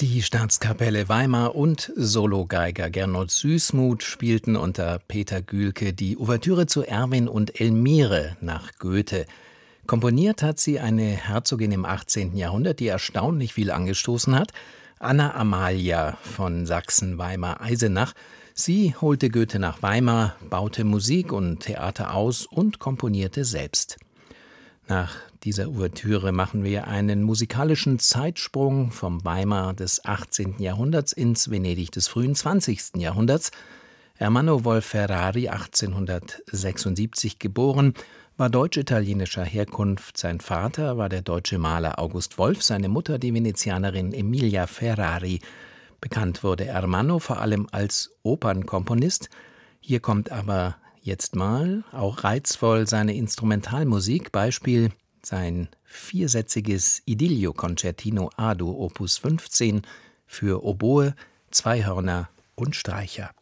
Die Staatskapelle Weimar und Sologeiger Gernot Süßmuth spielten unter Peter Gühlke die Ouvertüre zu Erwin und Elmire nach Goethe. Komponiert hat sie eine Herzogin im 18. Jahrhundert, die erstaunlich viel angestoßen hat, Anna Amalia von Sachsen-Weimar-Eisenach. Sie holte Goethe nach Weimar, baute Musik und Theater aus und komponierte selbst. Nach dieser Ouvertüre machen wir einen musikalischen Zeitsprung vom Weimar des 18. Jahrhunderts ins Venedig des frühen 20. Jahrhunderts. Ermanno Wolf-Ferrari, 1876 geboren, war deutsch-italienischer Herkunft. Sein Vater war der deutsche Maler August Wolf, seine Mutter die Venezianerin Emilia Ferrari. Bekannt wurde Ermanno vor allem als Opernkomponist. Hier kommt aber jetzt mal auch reizvoll seine Instrumentalmusik, Beispiel sein viersätziges Idillio-Concertino A-Dur Opus 15 für Oboe, Zweihörner und Streicher.